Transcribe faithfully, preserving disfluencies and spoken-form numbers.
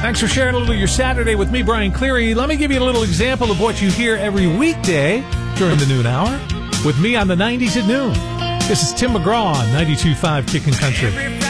Thanks for sharing a little of your Saturday with me, Brian Cleary. Let me give you a little example of what you hear every weekday during the noon hour with me on the nineties at noon. This is Tim McGraw on ninety-two point five Kickin' Country.